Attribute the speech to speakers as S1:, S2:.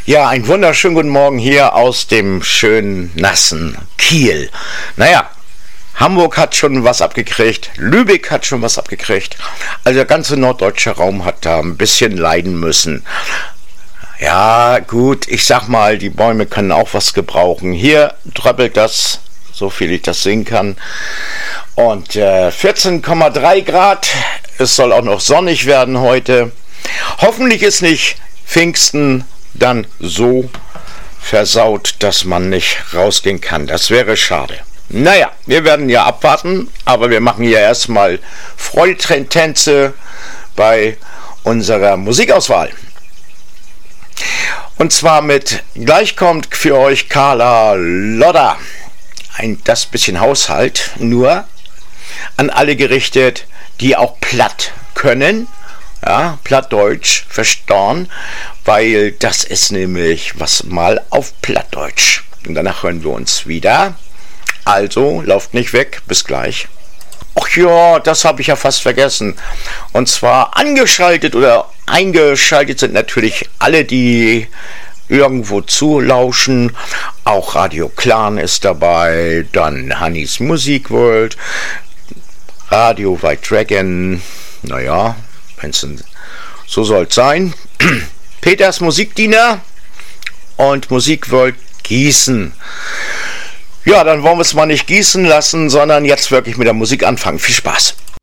S1: Ja, einen wunderschönen guten Morgen hier aus dem schönen, nassen Kiel. Naja, Hamburg hat schon was abgekriegt, Lübeck hat schon was abgekriegt. Also der ganze norddeutsche Raum hat da ein bisschen leiden müssen. Ja, gut, ich sag mal, die Bäume können auch was gebrauchen. Hier tröppelt das, so viel ich das sehen kann. Und 14,3 Grad, es soll auch noch sonnig werden heute. Hoffentlich ist nicht Pfingsten dann so versaut, dass man nicht rausgehen kann. Das wäre schade. Naja, wir werden ja abwarten, aber wir machen ja erstmal Freudentänze bei unserer Musikauswahl. Und zwar mit, gleich kommt für euch Carla Lodder. Das bisschen Haushalt, nur an alle gerichtet, die auch platt können. Ja, Plattdeutsch verstauen, weil das ist nämlich was mal auf Plattdeutsch. Und danach hören wir uns wieder. Also, lauft nicht weg, bis gleich. Ach ja, das habe ich ja fast vergessen. Und zwar eingeschaltet sind natürlich alle, die irgendwo zulauschen. Auch Radio Clan ist dabei, dann Hannis Musikworld, Radio White Dragon, naja, so soll es sein. Peters Musikdiener und Musikworld Gießen. Ja, dann wollen wir es mal nicht gießen lassen, sondern jetzt wirklich mit der Musik anfangen. Viel Spaß!